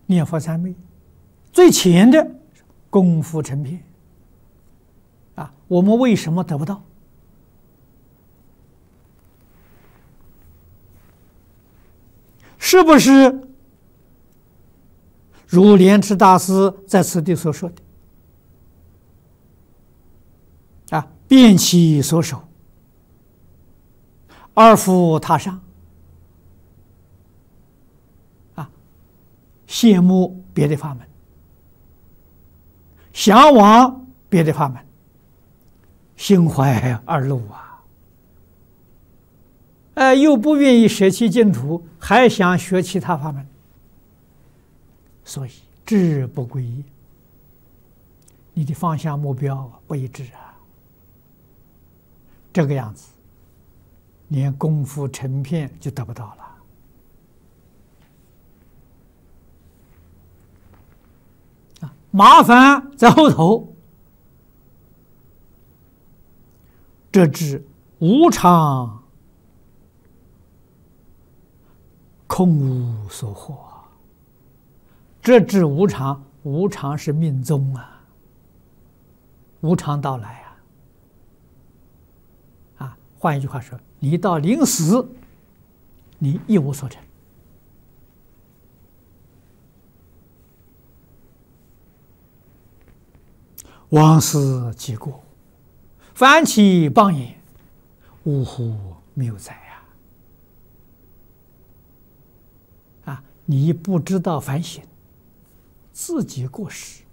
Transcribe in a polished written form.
念佛三昧，最浅的功夫成片啊，我们为什么得不到？是不是如莲池大师在此地所说的啊？遍其所守，而复他上啊，羡慕别的法门，向往别的法门，心怀二路啊！又不愿意舍弃净土，还想学其他法门，所以志不归一，你的方向目标不一致啊！这个样子，连功夫成片就得不到了。麻烦在后头，这知无常空无所获，这知无常，无常是命中啊，无常到来啊！换一句话说，你到临死，你一无所成。往事既过，翻其邦言，呜呼谬哉啊！你不知道反省自己过失，